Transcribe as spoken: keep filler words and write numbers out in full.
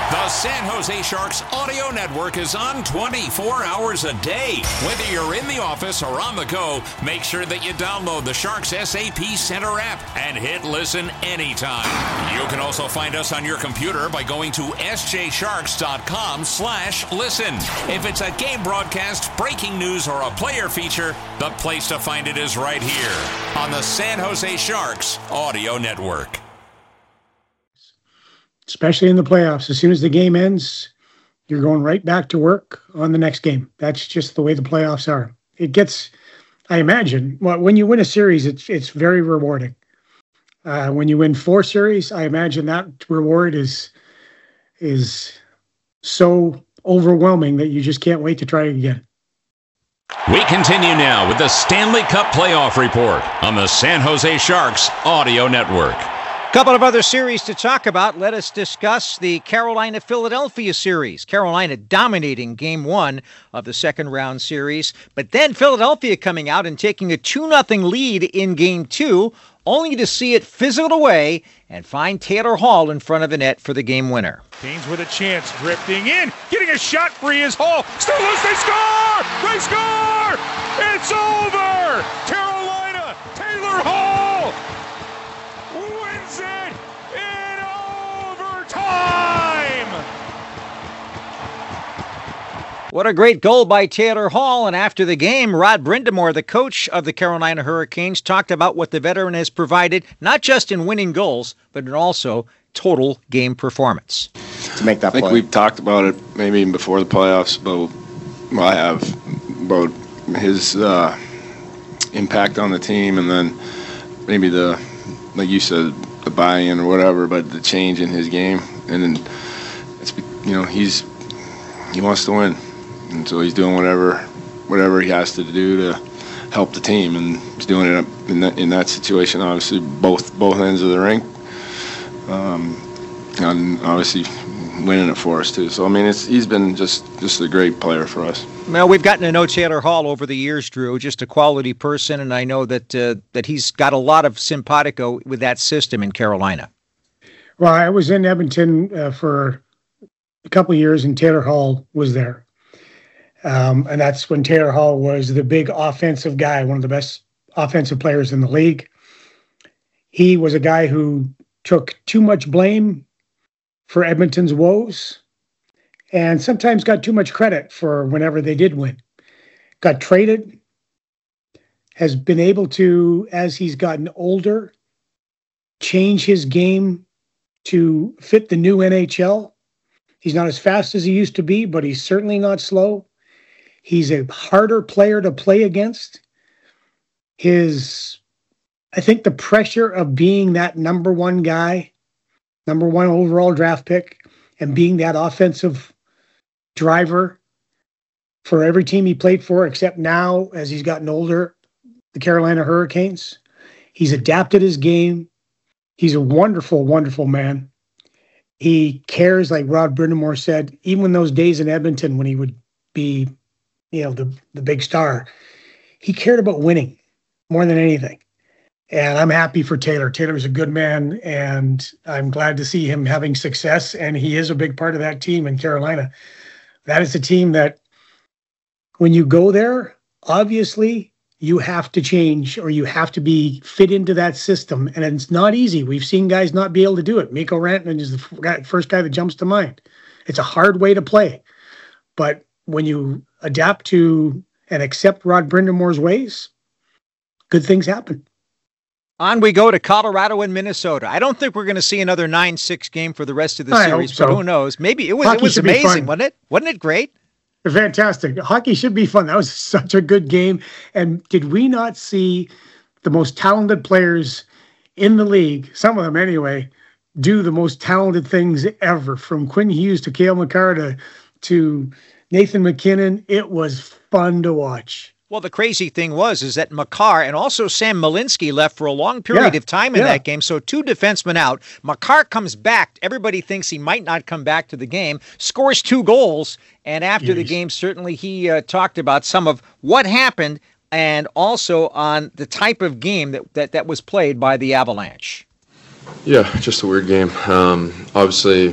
The San Jose Sharks audio network is on twenty-four hours a day. Whether you're in the office or on the go, make sure that you download the Sharks S A P Center app and hit listen anytime. You can also find us on your computer by going to sjsharks.com slash listen. If it's a game broadcast, breaking news, or a player feature, the place to find it is right here on the San Jose Sharks audio network. Especially in the playoffs. As soon as the game ends, you're going right back to work on the next game. That's just the way the playoffs are. It gets, I imagine, well, when you win a series, it's it's very rewarding. Uh, when you win four series, I imagine that reward is is so overwhelming that you just can't wait to try it again. We continue now with the Stanley Cup Playoff Report on the San Jose Sharks audio network. Couple of other series to talk about. Let us discuss the Carolina-Philadelphia series. Carolina dominating game one of the second round series, but then Philadelphia coming out and taking a two nothing lead in game two, only to see it fizzle away and find Taylor Hall in front of the net for the game winner. Canes with a chance, drifting in, getting a shot free is Hall. Still loose, they score! They score! It's over! Carolina, Taylor Hall! What a great goal by Taylor Hall. And after the game, Rod Brind'Amour, the coach of the Carolina Hurricanes, talked about what the veteran has provided, not just in winning goals, but in also total game performance. To make that I think play. We've talked about it maybe even before the playoffs, but well, I have, about his uh, impact on the team, and then maybe the, like you said, the buy-in or whatever, but the change in his game. And then, it's, you know, he's he wants to win. And so he's doing whatever whatever he has to do to help the team, and he's doing it in that, in that situation. Obviously, both both ends of the rink, um, and obviously winning it for us too. So I mean, it's he's been just just a great player for us. Well, we've gotten to know Taylor Hall over the years, Drew. Just a quality person, and I know that uh, that he's got a lot of simpatico with that system in Carolina. Well, I was in Edmonton uh, for a couple of years, and Taylor Hall was there. Um, and that's when Taylor Hall was the big offensive guy, one of the best offensive players in the league. He was a guy who took too much blame for Edmonton's woes and sometimes got too much credit for whenever they did win. Got traded, has been able to, as he's gotten older, change his game to fit the new N H L. He's not as fast as he used to be, but he's certainly not slow. He's a harder player to play against. His, I think the pressure of being that number one guy, number one overall draft pick, and being that offensive driver for every team he played for, except now, as he's gotten older, the Carolina Hurricanes. He's adapted his game. He's a wonderful, wonderful man. He cares, like Rod Brind'Amour said, even in those days in Edmonton when he would be, you know, the, the big star, he cared about winning more than anything. And I'm happy for Taylor. Taylor's a good man, and I'm glad to see him having success, and he is a big part of that team in Carolina. That is a team that when you go there, obviously you have to change, or you have to be fit into that system, and it's not easy. We've seen guys not be able to do it. Mikko Rantanen is the guy, first guy that jumps to mind. It's a hard way to play, but when you adapt to and accept Rod Brind'Amour's ways, good things happen. On we go to Colorado and Minnesota. I don't think we're going to see another nine six game for the rest of the I series, hope so. but who knows? Maybe it was Hockey it was should be amazing, fun. wasn't it? Wasn't it great? Fantastic. Hockey should be fun. That was such a good game. And did we not see the most talented players in the league, some of them anyway, do the most talented things ever, from Quinn Hughes to Cale Makar to, to Nathan MacKinnon? It was fun to watch. Well, the crazy thing was is that Makar and also Sam Malinsky left for a long period Yeah, of time in yeah. that game, so two defensemen out. Makar comes back. Everybody thinks he might not come back to the game, scores two goals, and after the Jeez. game, certainly he uh, talked about some of what happened and also on the type of game that, that, that was played by the Avalanche. Yeah, just a weird game. Um, obviously,